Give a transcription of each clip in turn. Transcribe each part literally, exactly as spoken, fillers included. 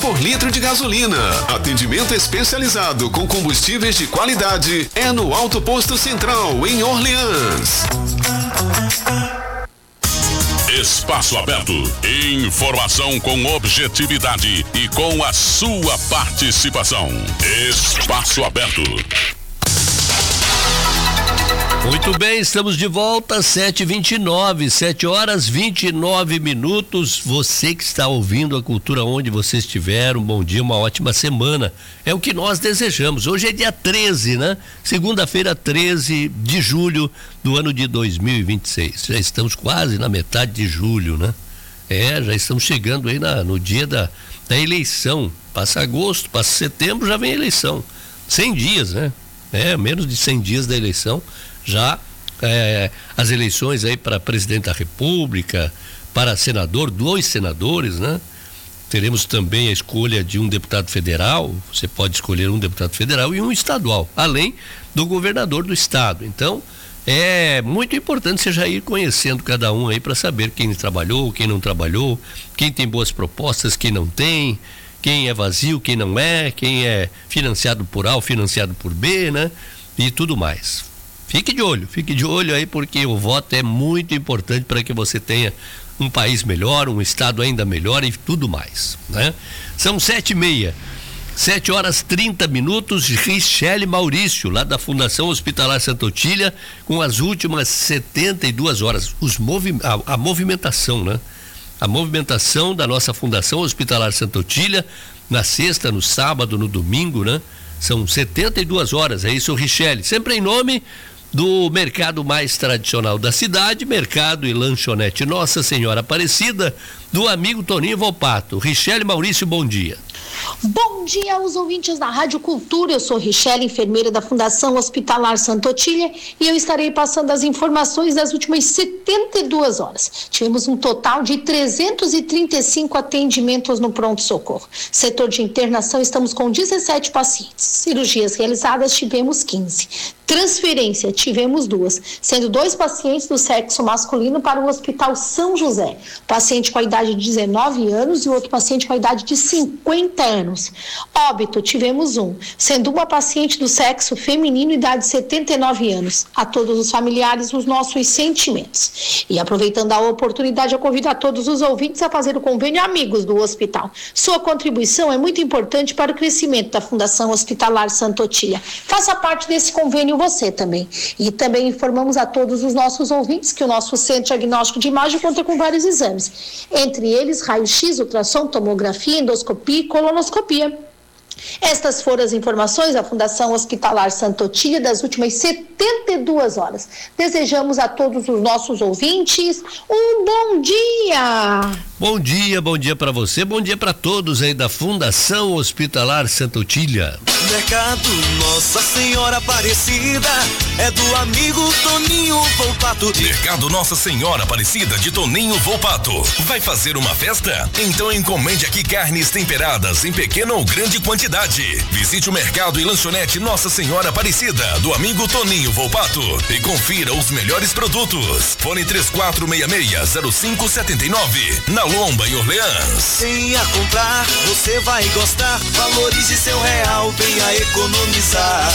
por litro de gasolina. Atendimento especializado com combustíveis de qualidade é no Alto Posto Central, em Orleans. Espaço Aberto. Informação com objetividade e com a sua participação. Espaço Aberto. Muito bem, estamos de volta, sete e vinte e nove, sete horas vinte e nove minutos. Você que está ouvindo a Cultura onde você estiver, um bom dia, uma ótima semana. É o que nós desejamos. Hoje é dia treze, né? Segunda-feira, treze de julho do ano de dois mil e vinte e seis. Já estamos quase na metade de julho, né? É, já estamos chegando aí na, no dia da, da eleição. Passa agosto, passa setembro, já vem a eleição. cem dias, né? É, menos de cem dias da eleição. Já é, as eleições aí para presidente da República, para senador, dois senadores, né? Teremos também a escolha de um deputado federal, você pode escolher um deputado federal e um estadual, além do governador do estado. Então, é muito importante você já ir conhecendo cada um aí para saber quem trabalhou, quem não trabalhou, quem tem boas propostas, quem não tem, quem é vazio, quem não é, quem é financiado por A ou financiado por B, né? E tudo mais. Fique de olho, fique de olho aí, porque o voto é muito importante para que você tenha um país melhor, um estado ainda melhor e tudo mais, né? São sete e meia, sete horas trinta minutos. Richelle Maurício, lá da Fundação Hospitalar Santa Otília, com as últimas setenta e duas horas, os movi- a, a movimentação, né? A movimentação da nossa Fundação Hospitalar Santa Otília, na sexta, no sábado, no domingo, né? São setenta e duas horas, é isso, Richelle, sempre em nome do mercado mais tradicional da cidade, Mercado e Lanchonete Nossa Senhora Aparecida, do amigo Toninho Volpato. Richelle Maurício, bom dia. Bom dia aos ouvintes da Rádio Cultura, eu sou Richelle, enfermeira da Fundação Hospitalar Santa Otília, e eu estarei passando as informações das últimas setenta e duas horas. Tivemos um total de trezentos e trinta e cinco atendimentos no pronto-socorro. Setor de internação, estamos com dezessete pacientes. Cirurgias realizadas, tivemos quinze. Transferência, tivemos duas, sendo dois pacientes do sexo masculino para o Hospital São José. Paciente com a idade de dezenove anos e outro paciente com a idade de cinquenta anos. Óbito, tivemos um, sendo uma paciente do sexo feminino, idade de setenta e nove anos. A todos os familiares, os nossos sentimentos. E aproveitando a oportunidade, eu convido a todos os ouvintes a fazer o convênio Amigos do Hospital. Sua contribuição é muito importante para o crescimento da Fundação Hospitalar Santa Otília. Faça parte desse convênio você também. E também informamos a todos os nossos ouvintes que o nosso Centro Diagnóstico de Imagem conta com vários exames, entre eles raio-x, ultrassom, tomografia, endoscopia e colonoscopia. Estas foram as informações da Fundação Hospitalar Santa Otília das últimas setenta e duas horas. Desejamos a todos os nossos ouvintes um bom dia! Bom dia, bom dia para você, bom dia para todos aí da Fundação Hospitalar Santa Otília. Mercado Nossa Senhora Aparecida é do amigo Toninho Volpato. Mercado Nossa Senhora Aparecida de Toninho Volpato. Vai fazer uma festa? Então encomende aqui carnes temperadas em pequena ou grande quantidade. Visite o Mercado e Lanchonete Nossa Senhora Aparecida do amigo Toninho Volpato e confira os melhores produtos. Fone três quatro seis seis zero cinco sete nove, na Lomba, em Orleans. Venha comprar, você vai gostar. Valorize seu real, venha economizar.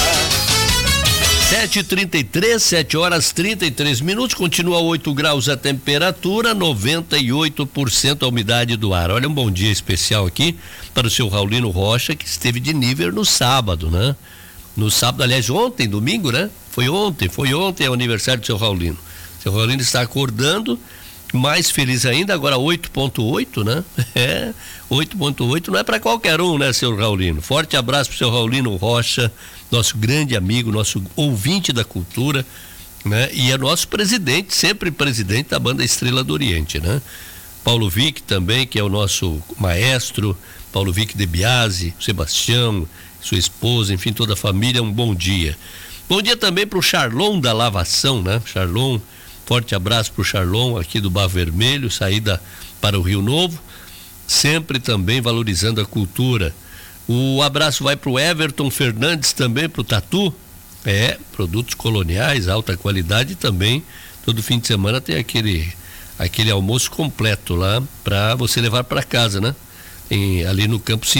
sete e trinta e três, sete horas trinta e três minutos, continua oito graus a temperatura, noventa e oito por cento a umidade do ar. Olha, um bom dia especial aqui para o seu Raulino Rocha, que esteve de nível no sábado, né? No sábado, aliás, ontem, domingo, né? Foi ontem, foi ontem, é o aniversário do seu Raulino. Seu Raulino está acordando, mais feliz ainda, agora oito ponto oito, né? É, oito ponto oito não é para qualquer um, né, seu Raulino? Forte abraço pro seu Raulino Rocha, nosso grande amigo, nosso ouvinte da cultura, né? E é nosso presidente, sempre presidente da banda Estrela do Oriente, né? Paulo Vick também, que é o nosso maestro, Paulo Vick de Biasi, Sebastião, sua esposa, enfim, toda a família, um bom dia. Bom dia também pro Charlon da Lavação, né? Charlon, forte abraço pro Charlon aqui do Bar Vermelho, saída para o Rio Novo, sempre também valorizando a cultura. O abraço vai pro Everton Fernandes também, pro Tatu, é, produtos coloniais, alta qualidade, e também todo fim de semana tem aquele aquele almoço completo lá para você levar para casa, né? Em, ali no Campo